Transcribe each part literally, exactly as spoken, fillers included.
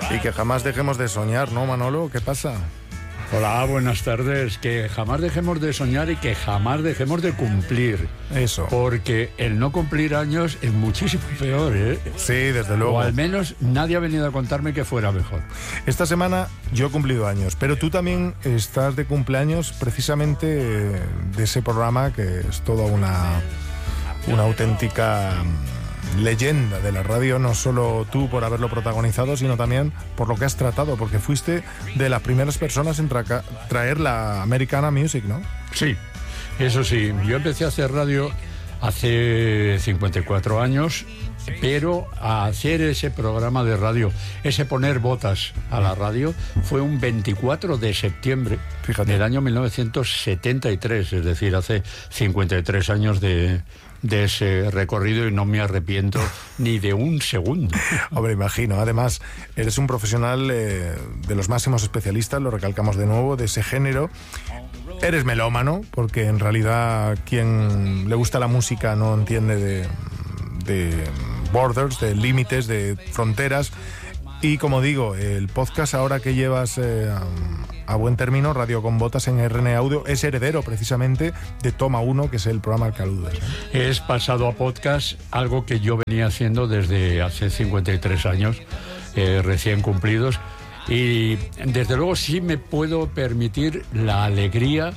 Y que jamás dejemos de soñar, ¿no, Manolo? ¿Qué pasa? Hola, buenas tardes. Que jamás dejemos de soñar y que jamás dejemos de cumplir. Eso. Porque el no cumplir años es muchísimo peor, ¿eh? Sí, desde luego. O al menos nadie ha venido a contarme que fuera mejor. Esta semana yo he cumplido años, pero tú también estás de cumpleaños precisamente de ese programa que es toda una, una auténtica leyenda de la radio, no solo tú por haberlo protagonizado, sino también por lo que has tratado, porque fuiste de las primeras personas en tra- traer la Americana Music, ¿no? Sí, eso sí, yo empecé a hacer radio hace cincuenta y cuatro años, pero a hacer ese programa de radio, ese poner botas a la radio, fue un veinticuatro de septiembre Fíjate. del año mil novecientos setenta y tres, es decir, hace cincuenta y tres años de... de ese recorrido, y no me arrepiento ni de un segundo. Hombre, imagino. Además, eres un profesional eh, de los máximos especialistas, lo recalcamos de nuevo, de ese género. Eres melómano, porque en realidad quien le gusta la música no entiende de, de borders, de límites, de fronteras. Y como digo, el podcast ahora que llevas eh, a, a buen término, Radio con Botas en R N A Audio, es heredero precisamente de Toma uno, que es el programa al que aludes, ¿no? Es pasado a podcast, algo que yo venía haciendo desde hace cincuenta y tres años, eh, recién cumplidos. Y desde luego sí me puedo permitir la alegría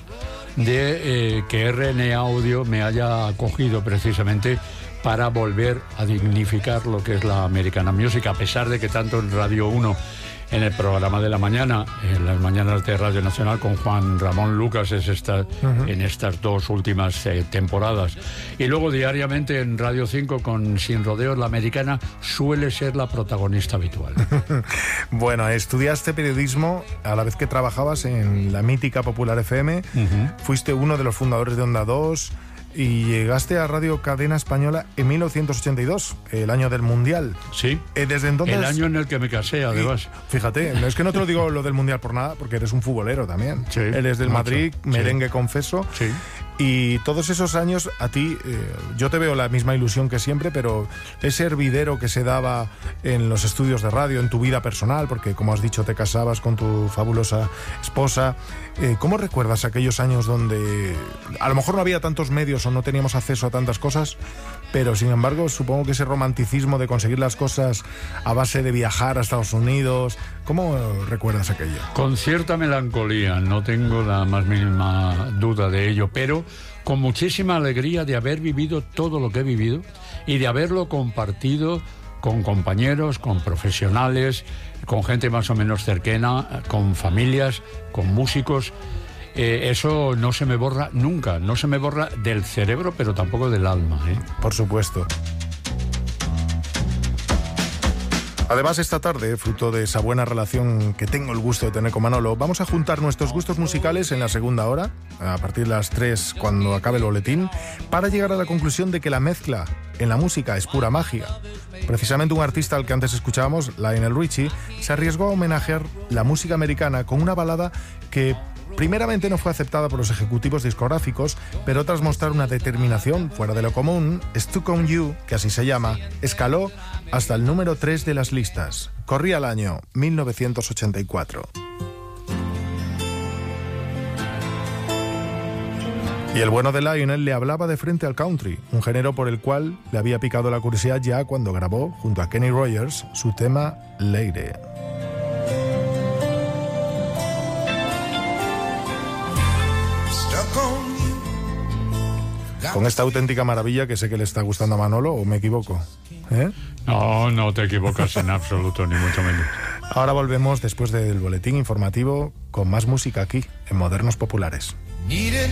de eh, que R N A Audio me haya acogido precisamente para volver a dignificar lo que es la Americana Music, a pesar de que tanto en Radio uno, en el programa de la mañana, en las mañanas de Radio Nacional con Juan Ramón Lucas, es esta, uh-huh. en estas dos últimas eh, temporadas, y luego diariamente en Radio cinco con Sin Rodeos, la Americana suele ser la protagonista habitual. Bueno, estudiaste periodismo a la vez que trabajabas en la mítica Popular F M, uh-huh. fuiste uno de los fundadores de Onda dos, y llegaste a Radio Cadena Española en mil novecientos ochenta y dos, el año del Mundial. Sí, eh, desde entonces... el año en el que me casé, además. Y, fíjate, no es que no te lo digo lo del Mundial por nada, porque eres un futbolero también. Sí, eres del mucho. Madrid, merengue, sí. confeso. Sí. Y todos esos años, a ti, eh, yo te veo la misma ilusión que siempre, pero ese hervidero que se daba en los estudios de radio, en tu vida personal, porque como has dicho, te casabas con tu fabulosa esposa, eh, ¿cómo recuerdas aquellos años donde a lo mejor no había tantos medios o no teníamos acceso a tantas cosas, pero sin embargo supongo que ese romanticismo de conseguir las cosas a base de viajar a Estados Unidos, ¿cómo recuerdas aquello? Con cierta melancolía, no tengo la más mínima duda de ello, pero con muchísima alegría de haber vivido todo lo que he vivido y de haberlo compartido con compañeros, con profesionales, con gente más o menos cercana, con familias, con músicos. Eh, eso no se me borra nunca, no se me borra del cerebro, pero tampoco del alma, ¿eh? Por supuesto. Además, esta tarde, fruto de esa buena relación que tengo el gusto de tener con Manolo, vamos a juntar nuestros gustos musicales en la segunda hora, a partir de las tres, cuando acabe el boletín, para llegar a la conclusión de que la mezcla en la música es pura magia. Precisamente un artista al que antes escuchábamos, Lionel Richie, se arriesgó a homenajear la música americana con una balada que primeramente no fue aceptada por los ejecutivos discográficos, pero tras mostrar una determinación fuera de lo común, Stuck on You, que así se llama, escaló hasta el número tres de las listas. Corría el año mil novecientos ochenta y cuatro. Y el bueno de Lionel le hablaba de frente al country, un género por el cual le había picado la curiosidad ya cuando grabó, junto a Kenny Rogers, su tema Lady. Con esta auténtica maravilla que sé que le está gustando a Manolo, ¿o me equivoco? ¿Eh? No, no te equivocas en absoluto, ni mucho menos. Ahora volvemos después del boletín informativo con más música aquí, en Modernos Populares.